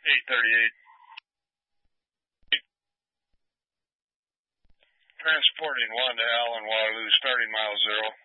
838. Transporting 1 to Allen, Waterloo, starting mile 0.